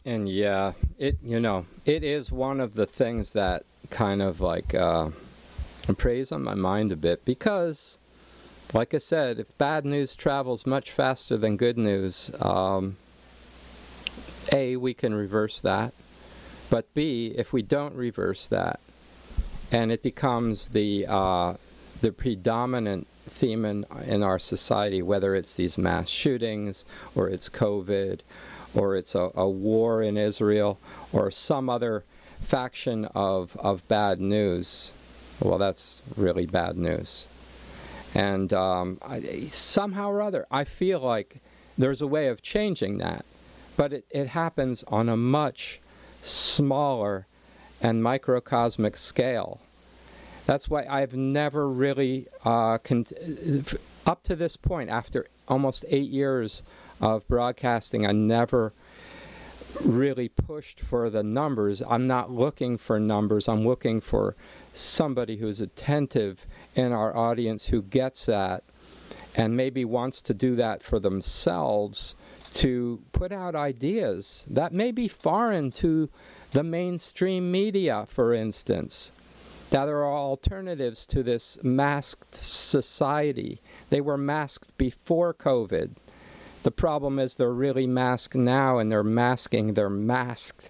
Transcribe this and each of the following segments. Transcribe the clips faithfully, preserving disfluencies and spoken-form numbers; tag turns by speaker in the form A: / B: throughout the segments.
A: And yeah, it you know, it is one of the things that kind of like uh, preys on my mind a bit because, like I said, if bad news travels much faster than good news, um, A, we can reverse that. But B, if we don't reverse that, and it becomes the uh, the predominant theme in, in our society, whether it's these mass shootings, or it's COVID, or it's a, a war in Israel, or some other faction of, of bad news, well, that's really bad news. And um, I, somehow or other, I feel like there's a way of changing that. But it, it happens on a much smaller and microcosmic scale. That's why I've never really, uh, con- up to this point, after almost eight years of broadcasting, I never really pushed for the numbers. I'm not looking for numbers. I'm looking for somebody who's attentive in our audience who gets that and maybe wants to do that for themselves, to put out ideas that may be foreign to the mainstream media, for instance, that are alternatives to this masked society. They were masked before COVID. The problem is they're really masked now, and they're masking their masked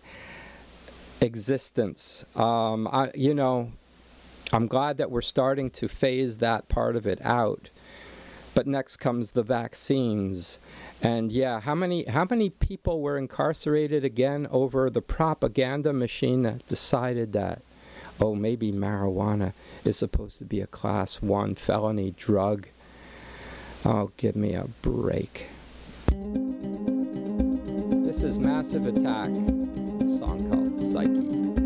A: existence. Um, I, you know, I'm glad that we're starting to phase that part of it out. But next comes the vaccines. And yeah, how many how many people were incarcerated again over the propaganda machine that decided that, oh, maybe marijuana is supposed to be a class one felony drug? Oh, give me a break. This is Massive Attack, a song called Psyche.